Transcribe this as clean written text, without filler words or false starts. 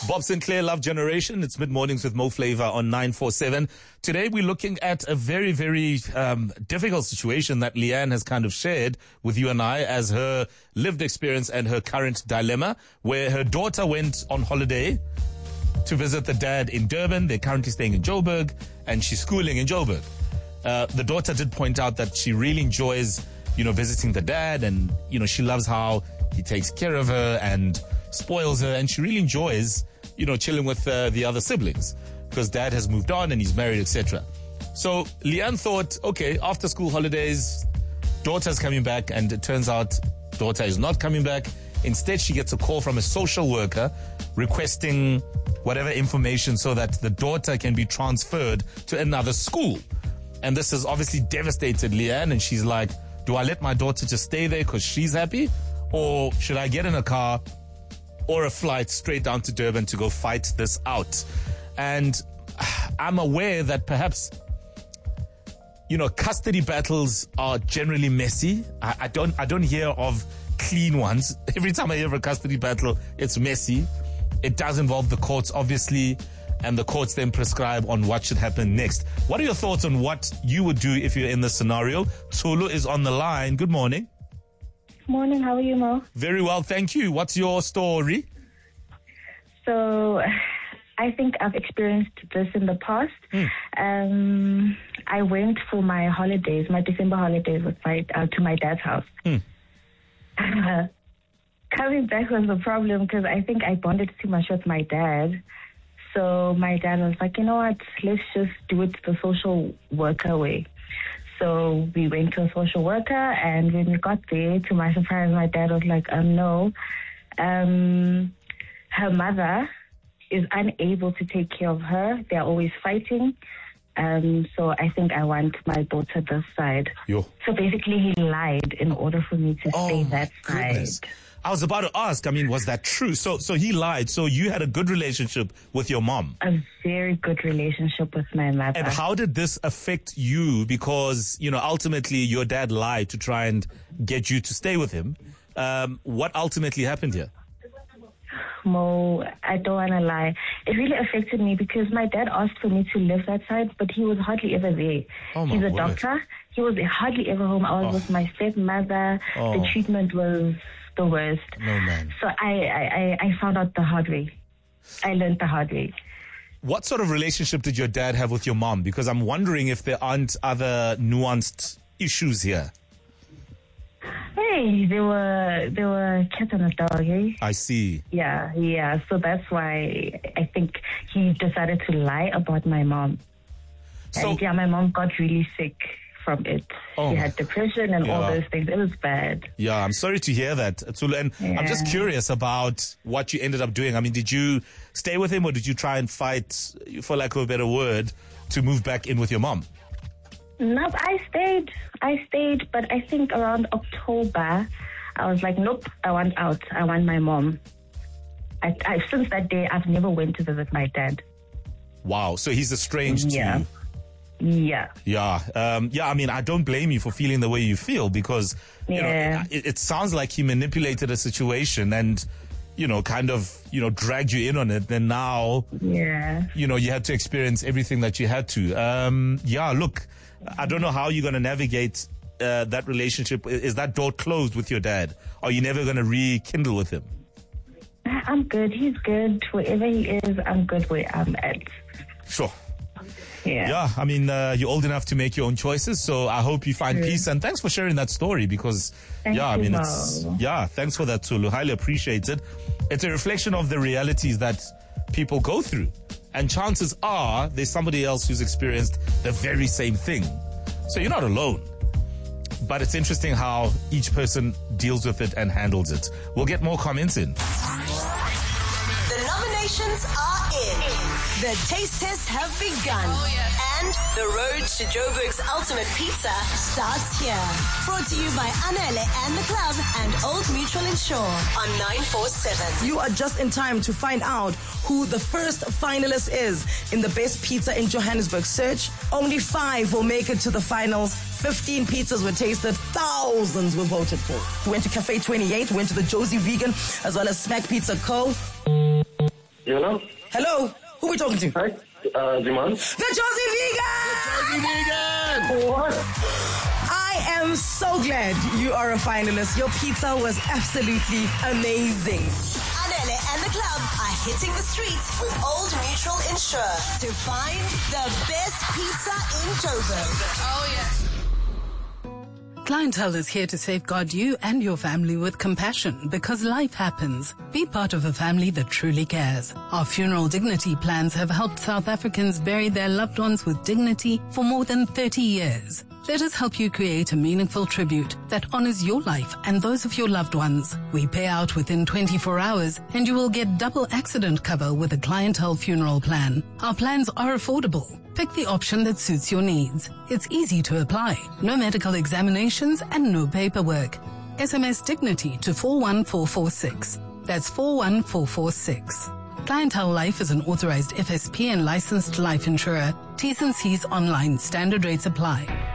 Bob Sinclair, Love Generation. It's mid-mornings with Mo Flavor on 947. Today we're looking at a very, very difficult situation that Leanne has kind of shared with you and I as her lived experience and her current dilemma, where her daughter went on holiday to visit the dad in Durban. They're currently staying in Joburg, and she's schooling in Joburg. The daughter did point out that she really enjoys, visiting the dad, and, she loves how he takes care of her and spoils her, and she really enjoys, chilling with the other siblings because dad has moved on and he's married, etc. So Leanne thought, okay, after school holidays, daughter's coming back, and it turns out daughter is not coming back. Instead, she gets a call from a social worker requesting whatever information so that the daughter can be transferred to another school. And this has obviously devastated Leanne, and she's like, do I let my daughter just stay there because she's happy? Or should I get in a car or a flight straight down to Durban to go fight this out? And I'm aware that perhaps, custody battles are generally messy. I don't hear of clean ones. Every time I hear of a custody battle, it's messy. It does involve the courts, obviously, and the courts then prescribe on what should happen next. What are your thoughts on what you would do if you're in this scenario? Tsulu is on the line. Good morning. Morning, how are you, Mo? Very well, thank you. What's your story? So, I think I've experienced this in the past. I went for my holidays, my December holidays, to my dad's house. Coming back was the problem because I think I bonded too much with my dad. So my dad was like, you know what, let's just do it the social worker way. So we went to a social worker, and when we got there, to my surprise, my dad was like, no, her mother is unable to take care of her. They're always fighting. So I think I want my daughter this side. Yo. So basically he lied in order for me to stay that side. I was about to ask, was that true? So he lied. So you had a good relationship with your mom? A very good relationship with my mother. And how did this affect you? Because, ultimately your dad lied to try and get you to stay with him. What ultimately happened here? Mo, I don't want to lie. It really affected me because my dad asked for me to live that side, but he was hardly ever there. He's a doctor. He was hardly ever home. I was with my stepmother. The treatment was the worst. No, man. So I found out the hard way. I learned the hard way. What sort of relationship did your dad have with your mom? Because I'm wondering if there aren't other nuanced issues here. Hey, they were cat and a dog, eh? I see. Yeah. So that's why I think he decided to lie about my mom. So, and my mom got really sick from it. She had depression and all those things. It was bad. Yeah, I'm sorry to hear that, Tsulu. And I'm just curious about what you ended up doing. Did you stay with him, or did you try and fight, for lack of a better word, to move back in with your mom? No, I stayed, but I think around October, I was like, nope, I want out. I want my mom. Since that day, I've never went to visit my dad. Wow, so he's estranged to you? Yeah. I don't blame you for feeling the way you feel because, it sounds like he manipulated a situation and, dragged you in on it. Then now, you had to experience everything that you had to. Look, I don't know how you're going to navigate that relationship. Is that door closed with your dad? Are you never going to rekindle with him? I'm good. He's good. Wherever he is, I'm good where I'm at. Sure. Yeah. You're old enough to make your own choices, so I hope you find peace. And thanks for sharing that story because, thanks for that, Tsulu. Highly appreciated. It's a reflection of the realities that people go through. And chances are there's somebody else who's experienced the very same thing. So you're not alone. But it's interesting how each person deals with it and handles it. We'll get more comments in. The nominations are in. The taste tests have begun. Oh, yes. And the road to Joburg's Ultimate Pizza starts here. Brought to you by Anele and the Club and Old Mutual Insure on 947. You are just in time to find out who the first finalist is in the best pizza in Johannesburg search. Only 5 will make it to the finals. 15 pizzas were tasted, thousands were voted for. Went to Cafe 28, went to the Josie Vegan, as well as Smack Pizza Co. Hello? Hello? Who are we talking to? Hi, Jiman. The Josie Vegan! What? I am so glad you are a finalist. Your pizza was absolutely amazing. Anele and the club are hitting the streets with Old Mutual Insure to find the best pizza in Joburg. Oh, yeah. Clientele is here to safeguard you and your family with compassion because life happens. Be part of a family that truly cares. Our funeral dignity plans have helped South Africans bury their loved ones with dignity for more than 30 years. Let us help you create a meaningful tribute that honors your life and those of your loved ones. We pay out within 24 hours and you will get double accident cover with a Clientele funeral plan. Our plans are affordable. Pick the option that suits your needs. It's easy to apply. No medical examinations and no paperwork. SMS Dignity to 41446. That's 41446. Clientele Life is an authorized FSP and licensed life insurer. T's and C's online. Standard rates apply.